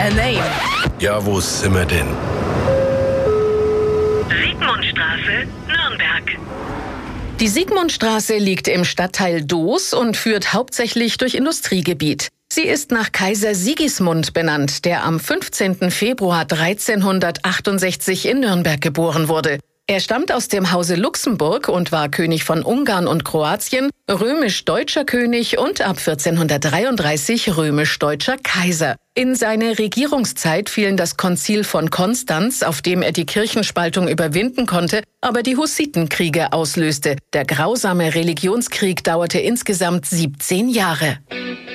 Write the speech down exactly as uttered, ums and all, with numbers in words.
a name. Ja, wo sind wir denn? Siegmundstraße, Nürnberg. Die Siegmundstraße liegt im Stadtteil Doos und führt hauptsächlich durch Industriegebiet. Sie ist nach Kaiser Sigismund benannt, der am fünfzehnten Februar dreizehnhundertachtundsechzig in Nürnberg geboren wurde. Er stammt aus dem Hause Luxemburg und war König von Ungarn und Kroatien, römisch-deutscher König und ab vierzehnhundertdreiunddreißig römisch-deutscher Kaiser. In seine Regierungszeit fielen das Konzil von Konstanz, auf dem er die Kirchenspaltung überwinden konnte, aber die Hussitenkriege auslöste. Der grausame Religionskrieg dauerte insgesamt siebzehn Jahre.